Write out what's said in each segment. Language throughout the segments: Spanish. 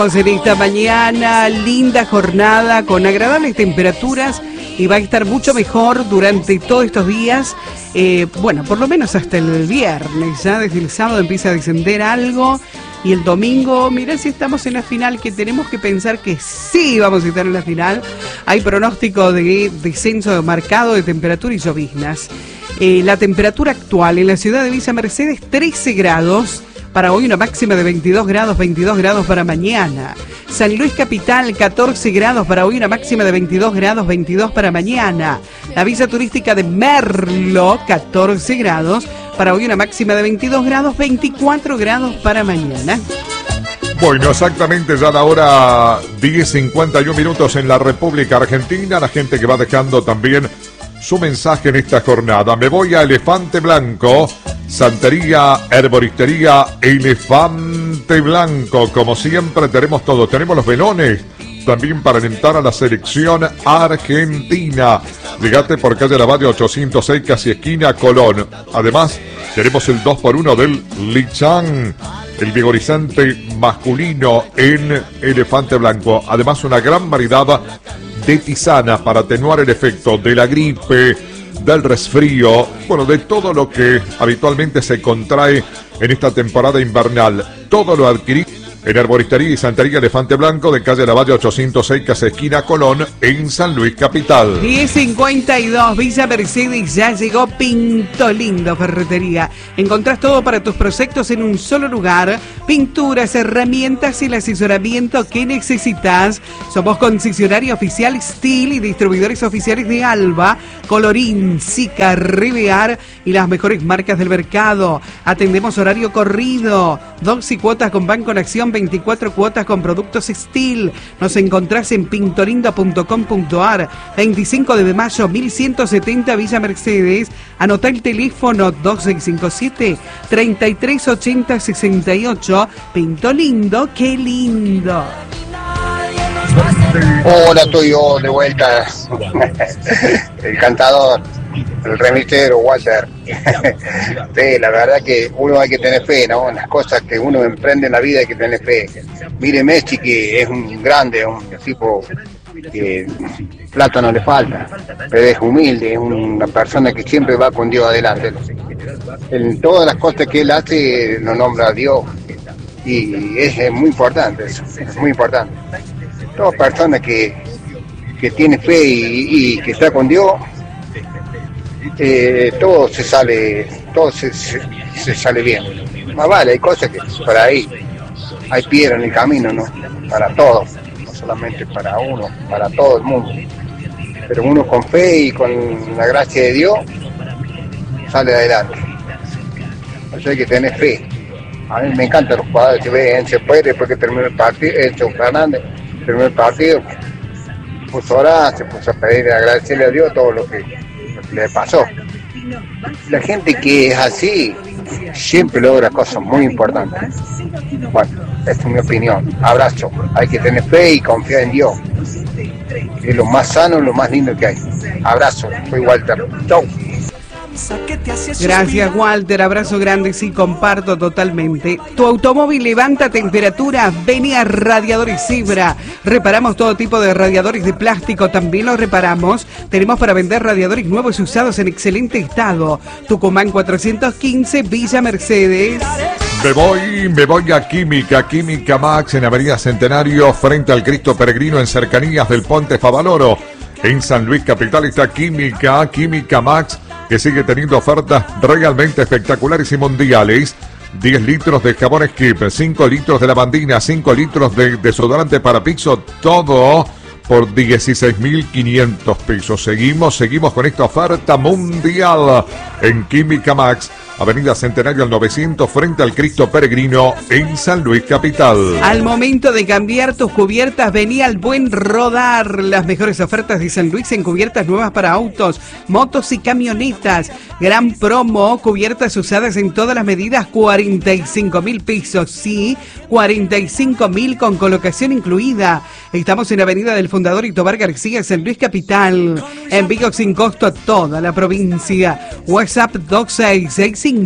En esta mañana, linda jornada con agradables temperaturas y va a estar mucho mejor durante todos estos días. Bueno, por lo menos hasta el viernes, ya desde el sábado empieza a descender algo y el domingo, mirá si estamos en la final, que tenemos que pensar que sí vamos a estar en la final. Hay pronóstico de descenso marcado de temperatura y lloviznas. La temperatura actual en la ciudad de Villa Mercedes, 13 grados. Para hoy una máxima de 22 grados para mañana. San Luis Capital, 14 grados para hoy, una máxima de 22 grados, 22 para mañana. La villa turística de Merlo, 14 grados para hoy, una máxima de 22 grados, 24 grados para mañana. Bueno, exactamente ya la hora 10:51 minutos en la República Argentina. La gente que va dejando también su mensaje en esta jornada. Me voy a Elefante Blanco. Santería, herboristería, Elefante Blanco. Como siempre tenemos todo. Tenemos los velones también para alentar a la selección argentina. Llegate por calle Lavalle 806, casi esquina Colón. Además, tenemos el 2x1 del Lichán, el vigorizante masculino en Elefante Blanco. Además, una gran variedad de tisana para atenuar el efecto de la gripe, del resfrío, bueno, de todo lo que habitualmente se contrae en esta temporada invernal. Todo lo adquirí en Herboristería y Santería Elefante Blanco, de calle Lavalle 806, casa esquina Colón, en San Luis Capital. 10:52, Villa Mercedes, ya llegó Pinto Lindo Ferretería. Encontrás todo para tus proyectos en un solo lugar. Pinturas, herramientas y el asesoramiento que necesitas. Somos concesionario oficial Steel y distribuidores oficiales de Alba, Colorín, Sica, Rivear y las mejores marcas del mercado. Atendemos horario corrido, 12 cuotas con Banco Nación, 24 cuotas con productos Steel. Nos encontrás en pintolindo.com.ar, 25 de mayo 1170, Villa Mercedes. Anotá el teléfono 2657-3380-68. Pinto Lindo, qué lindo. Hola, estoy yo de vuelta. El cantador, el remitero, Walter. Sí, la verdad que uno hay que tener fe, ¿no? En las cosas que uno emprende en la vida hay que tener fe. Mire Messi, que es un grande, un tipo que plata no le falta, pero es humilde, es una persona que siempre va con Dios adelante. En todas las cosas que él hace, lo nombra a Dios. Y es muy importante eso, es muy importante. Toda persona que tiene fe y que está con Dios, todo se sale bien. Más vale, hay cosas que por ahí hay piedra en el camino, ¿no? Para todos, no solamente para uno, para todo el mundo. Pero uno con fe y con la gracia de Dios sale adelante. Entonces hay que tener fe. A mí me encantan los jugadores que ven, se puede, después que terminó el partido, Fernández terminó el partido, puso a orar, se puso a pedir, agradecerle a Dios todo lo que le pasó. La gente que es así siempre logra cosas muy importantes. Bueno, esta es mi opinión. Abrazo. Hay que tener fe y confiar en Dios. Es lo más sano, lo más lindo que hay. Abrazo. Soy Walter. Chau. Gracias, Walter, abrazo grande, sí, comparto totalmente. Tu automóvil levanta temperatura, vení a Radiadores Zebra. Reparamos todo tipo de radiadores de plástico, también los reparamos. Tenemos para vender radiadores nuevos y usados en excelente estado. Tucumán 415, Villa Mercedes. Me voy a Química Max, en Avenida Centenario, frente al Cristo Peregrino, en cercanías del Puente Favaloro. En San Luis Capital está Química Max, que sigue teniendo ofertas realmente espectaculares y mundiales. 10 litros de jabón Skip, 5 litros de lavandina, 5 litros de desodorante para Pixo, todo por 16.500 pesos. Seguimos con esta oferta mundial en Química Max, Avenida Centenario al 900, frente al Cristo Peregrino, en San Luis Capital. Al momento de cambiar tus cubiertas, vení al Buen Rodar. Las mejores ofertas de San Luis en cubiertas nuevas para autos, motos y camionetas. Gran promo, cubiertas usadas en todas las medidas, 45.000 pesos. Sí, 45.000 con colocación incluida. Estamos en Avenida del Fundador y Tobar García, San Luis Capital. Envío sin costo a toda la provincia. WhatsApp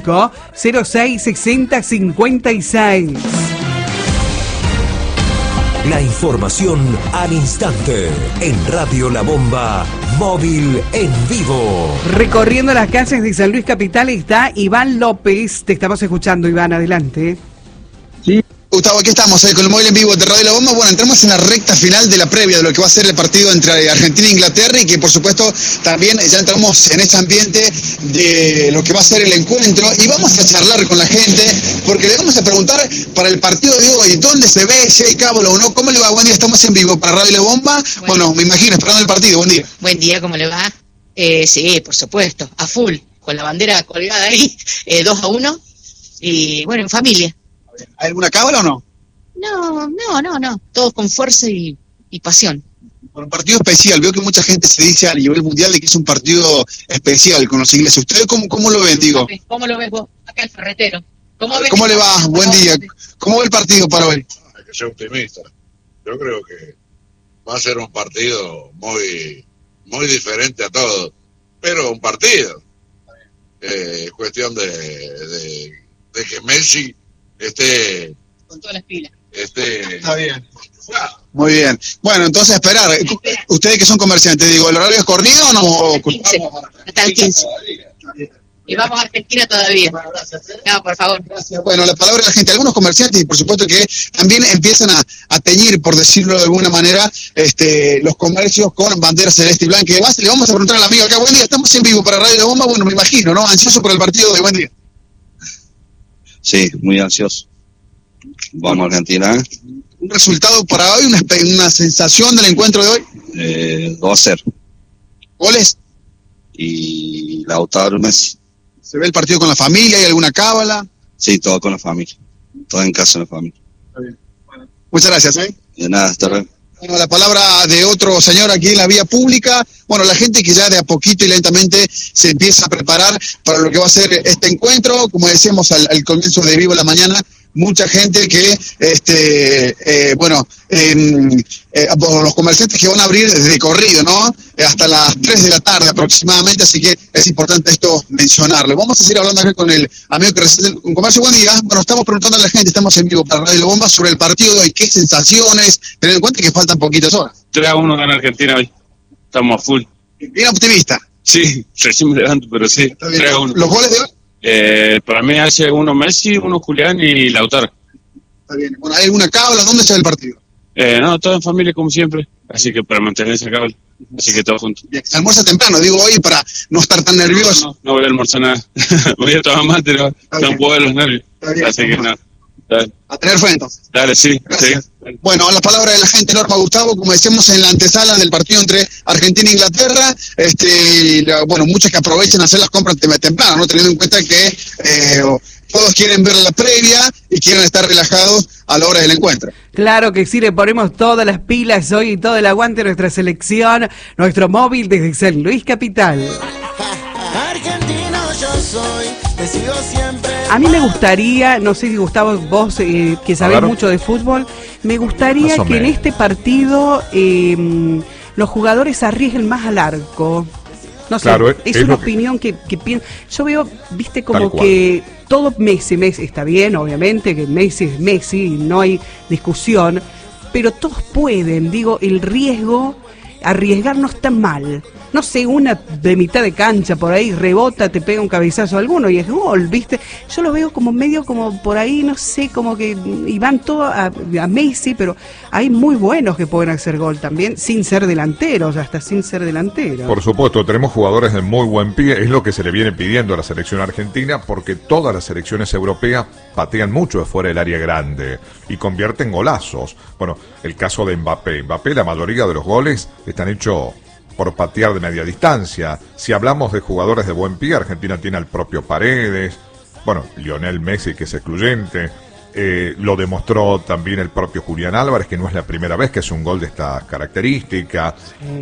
2665-066056. La información al instante en Radio La Bomba Móvil en Vivo. Recorriendo las calles de San Luis Capital está Iván López. Te estamos escuchando, Iván, adelante. Sí. Gustavo, aquí estamos con el móvil en vivo de Radio La Bomba. Bueno, entramos en la recta final de la previa de lo que va a ser el partido entre Argentina e Inglaterra y que por supuesto también ya entramos en ese ambiente de lo que va a ser el encuentro y vamos a charlar con la gente porque le vamos a preguntar para el partido de hoy, ¿dónde se ve? Si hay cábala o no. ¿Cómo le va? Buen día, estamos en vivo para Radio La Bomba. Bueno, me imagino, esperando el partido. Buen día. Buen día, ¿cómo le va? Sí, por supuesto, a full, con la bandera colgada ahí, 2-1 y bueno, en familia. ¿Hay alguna cábala o no? No. Todos con fuerza y pasión. Bueno, un partido especial. Veo que mucha gente se dice a nivel mundial de que es un partido especial con los ingleses. ¿Ustedes cómo lo ven, digo? ¿Cómo lo ves vos? Acá el ferretero. ¿Cómo le va? Buen día. ¿Cómo ve el partido para hoy? Hay que ser optimista. Yo creo que va a ser un partido muy diferente a todos. Pero un partido. Es cuestión de que Messi esté con todas las pilas. Está bien. Muy bien. Bueno, entonces esperar. Ustedes que son comerciantes, digo, ¿el horario es corrido o no? 15, hasta el 15. Y vamos a Argentina todavía. No, por favor. Bueno, la palabra de la gente. Algunos comerciantes, y por supuesto que también empiezan a teñir, por decirlo de alguna manera, los comercios con bandera celeste y blanca y demás. Le vamos a preguntar al amigo acá. Buen día, estamos en vivo para Radio La Bomba. Bueno, me imagino, ¿no? Ansioso por el partido de buen día. Sí, muy ansioso. Vamos a Argentina. ¿Un resultado para hoy? ¿Una sensación del encuentro de hoy? 2-0. ¿Goles? Y Lautaro Messi. ¿Se ve el partido con la familia? ¿Hay alguna cábala? Sí, todo con la familia. Todo en casa de la familia. Está bien. Bueno, muchas gracias. De nada, hasta luego. Bueno, la palabra de otro señor aquí en la vía pública. Bueno, la gente que ya de a poquito y lentamente se empieza a preparar para lo que va a ser este encuentro. Como decíamos al comienzo de Vivo la Mañana, mucha gente que, los comerciantes que van a abrir de corrido, ¿no? Hasta las 3 de la tarde aproximadamente, así que es importante esto mencionarlo. Vamos a seguir hablando acá con el amigo que reside en comercio. Buen día. Bueno, estamos preguntando a la gente, estamos en vivo para Radio La Bomba sobre el partido de hoy. ¿Qué sensaciones? Teniendo en cuenta que faltan poquitas horas. 3-1 gana Argentina hoy. Estamos a full. Bien optimista. Sí, recién me levanto, pero sí. 3-1. ¿Los goles de hoy? Para mí hace uno Messi, uno Julián y Lautaro. Está bien. Bueno, ¿hay alguna cábala? ¿Dónde se ve el partido? No, todo en familia como siempre. Así que para mantener esa cábala. Así que todos juntos. Bien. Se almuerza temprano, digo hoy, para no estar tan nervioso. No voy a almorzar nada. Voy a tomar mate, no puedo ver los nervios. Así que nada. A tener fe entonces. Dale, sí. Gracias. Sí. Bueno, la palabra de la gente, Norma Gustavo, como decíamos en la antesala del partido entre Argentina e Inglaterra, muchos que aprovechan a hacer las compras temprano, ¿no? Teniendo en cuenta que todos quieren ver la previa y quieren estar relajados a la hora del encuentro. Claro que sí, le ponemos todas las pilas hoy y todo el aguante a nuestra selección, nuestro móvil desde San Luis Capital. Argentino yo soy, decido siempre. A mí me gustaría, no sé si Gustavo, vos que sabés mucho de fútbol, me gustaría que en este partido los jugadores arriesguen más al arco. No sé, claro, es una opinión que pienso. Yo veo, viste, como que todo Messi está bien, obviamente, que Messi es Messi, no hay discusión, pero todos pueden, digo, el arriesgar no está mal. No sé, una de mitad de cancha por ahí rebota, te pega un cabezazo a alguno y es gol, ¿viste? Yo lo veo como medio como por ahí, no sé, como que y van todos a Messi, pero hay muy buenos que pueden hacer gol también, sin ser delanteros, hasta sin ser delanteros. Por supuesto, tenemos jugadores de muy buen pie, es lo que se le viene pidiendo a la selección argentina, porque todas las selecciones europeas patean mucho de fuera del área grande y convierten golazos. Bueno, el caso de Mbappé, la mayoría de los goles están hechos por patear de media distancia. Si hablamos de jugadores de buen pie, Argentina tiene al propio Paredes, bueno, Lionel Messi, que es excluyente, lo demostró también el propio Julián Álvarez, que no es la primera vez que hace un gol de estas características.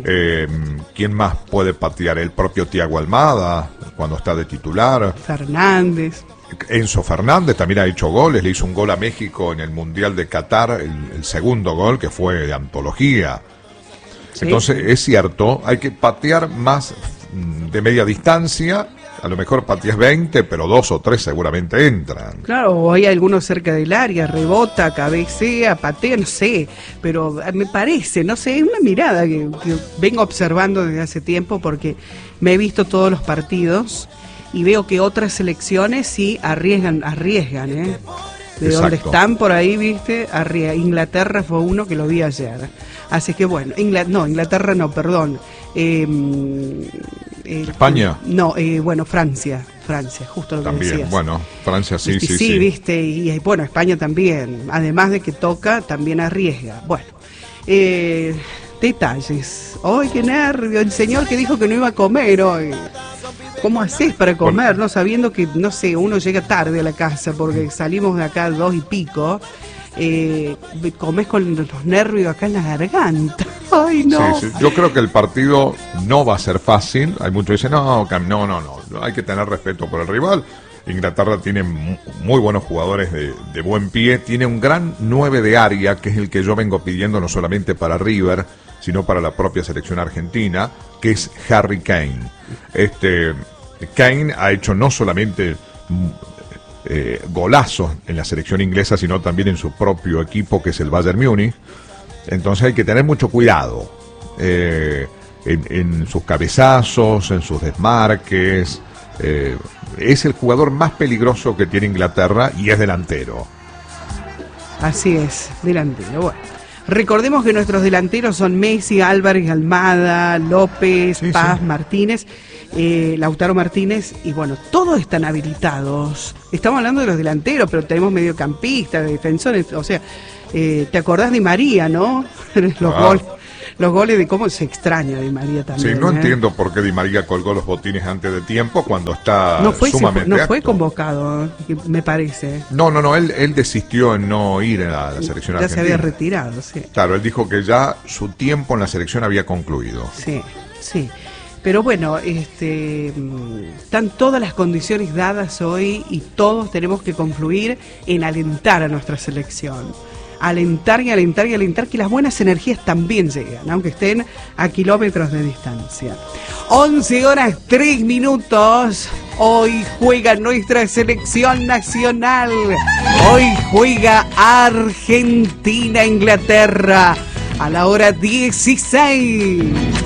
¿Quién más puede patear? El propio Thiago Almada, cuando está de titular. Fernández. Enzo Fernández también ha hecho goles, le hizo un gol a México en el Mundial de Qatar, el segundo gol, que fue de antología. Sí. Entonces, es cierto, hay que patear más de media distancia a lo mejor pateas 20, pero 2 o 3 seguramente entran. Claro, o hay algunos cerca del área, rebota, cabecea, patea, no sé, pero me parece, no sé, es una mirada que vengo observando desde hace tiempo porque me he visto todos los partidos y veo que otras selecciones sí arriesgan, ¿eh? De donde están por ahí, viste, Inglaterra fue uno que lo vi ayer. Así que bueno, Inglaterra no, perdón. España. No, bueno, Francia, justo lo también, que decías. Bueno, Francia sí. Sí, viste, y bueno, España también, además de que toca, también arriesga. Bueno, detalles. ¡Ay, qué nervio! El señor que dijo que no iba a comer hoy. ¿Cómo haces para comer, no? Sabiendo que, no sé, uno llega tarde a la casa porque salimos de acá 2 y pico. Comés con los nervios acá en la garganta. Ay, no. Sí. Yo creo que el partido no va a ser fácil. Hay muchos que dicen, no, hay que tener respeto por el rival. Inglaterra tiene muy buenos jugadores de buen pie. Tiene un gran 9 de área, que es el que yo vengo pidiendo no solamente para River, sino para la propia selección argentina, que es Harry Kane. Kane ha hecho no solamente golazos en la selección inglesa, sino también en su propio equipo, que es el Bayern Múnich. Entonces hay que tener mucho cuidado en sus cabezazos, en sus desmarques. Es el jugador más peligroso que tiene Inglaterra y es delantero. Así es, delantero. Bueno, recordemos que nuestros delanteros son Messi, Álvarez, Almada, López, Paz, Martínez, Lautaro Martínez, y bueno, todos están habilitados. Estamos hablando de los delanteros, pero tenemos mediocampistas, defensores, o sea, ¿te acordás de María, no? Los goles de cómo se extraña Di María también. Sí, no entiendo por qué Di María colgó los botines antes de tiempo cuando está sumamente no fue convocado, me parece. No, él desistió en no ir a la selección argentina. Ya se había retirado, sí. Claro, él dijo que ya su tiempo en la selección había concluido. Sí. Pero bueno, están todas las condiciones dadas hoy y todos tenemos que confluir en alentar a nuestra selección. Alentar que las buenas energías también llegan, aunque estén a kilómetros de distancia. 11:03. Hoy juega nuestra selección nacional. Hoy juega Argentina-Inglaterra a la hora 16.